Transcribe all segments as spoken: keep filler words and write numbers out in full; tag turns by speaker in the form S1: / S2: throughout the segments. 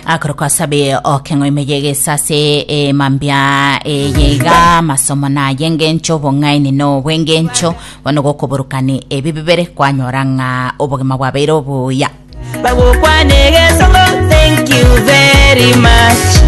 S1: akoroka sabe okengo imejege sase e mambia e yega masomo na yengencho bongaini no wengencho wanogo koburukani e bibibere kwanyoranga obogema bwa bero buya
S2: thank you very much.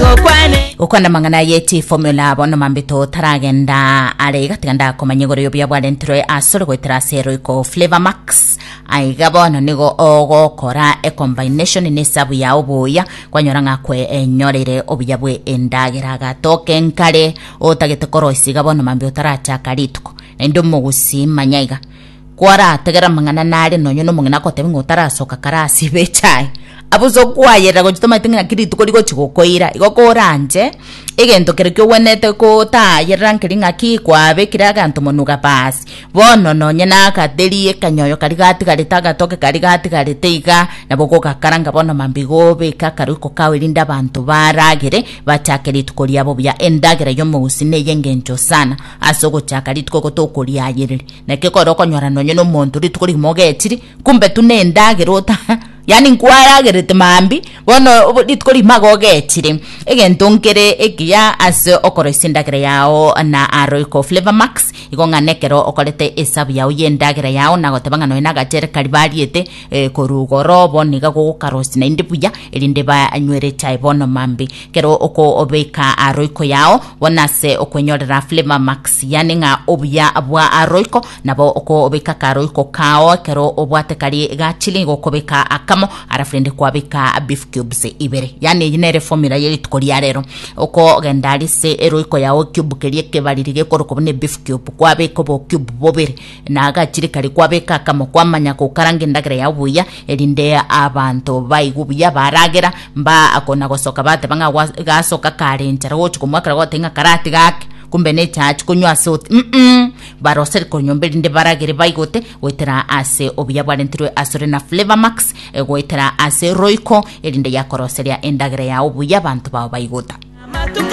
S1: Ukwana mangana yeti formula bono mambito taragenda ale gatiganda komanyegoro yobya bwalentro asoro gwetera zero iko Flavor Max aiga bono nigo ogo kora e combination ne sabu ya obuya kwanyoranga kwe enyorere obuya bwe endagera gatoke nkale otagete koro isiga bono mambito taracha kalituko endo mugusi manyaiga kwara tegera mangana nale nonyo no mungena kote ngotara soka karasi bechai abuzo kwayera go chitoma tinga kirito ko chikokoira igokóranje igento kerekyo wenete ko ta yeranke ngaki kwa bekira ganto monuga pass bono no nyana kateli ekanyoyo karigati karitaga toke karigati kariteiga naboko kakaranga bono mambigo beka karuko kawirinda abantu baragere bachakerito ko lyabo bya endagera yo musine yengenjo sana asogo chakarito ko to ko lyayere nakeko konyora no nyono muntu ritko limogechiri kumbe tunendagero ta yani nkwara gerete mambi bono ditkoli magogechire egento nkere ekiya aso okoroisindagere yao na aroiko Flavor Max igonga nekero okolete esabu yao yendagere yao na gotebanga no inagachere kalibariete e, korugoro boniga gokarosi na indibuya elinde ba anywere chai bono mambi kero oko obeka aroiko yao bonase okwenyorera Flavor Max yani nga obuya abwa aroiko nabo oko obeka karoiko kao kero obwate kali gachili gokobeka aka arafrende kwa bika beef cubes ibere yani yinere formula yeli tukoliya rero uko gendali se eroiko yawo cube keliye kebalirige koroko ne beef cube kwa beko bo cube bobere naga chiri kali kwa beka kama kwa manya ko karange ndagere yabuya elinde abantu bayigubuya baragera mba akona gosoka bate banga gasoka karenjera wocho kumwakara gotenga karati gake kumbe ne chachi kunywa soti mm mm baroseri konyombeli nde baragere bayigote wetera ase obuya bwalentirwe asore na Flavor Max e wetera ase roiko elinde yakoroseria endagere ya obuya bantu bawo bayigota.